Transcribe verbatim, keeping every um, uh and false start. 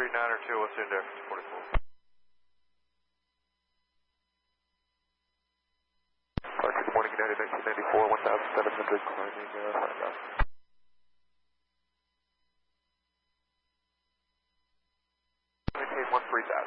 three niner two, what's in there for forty-four? Uh, good morning, United nineteen ninety-four, one thousand seven hundred, climbing uh, Hartnell. Maintain one three thousand.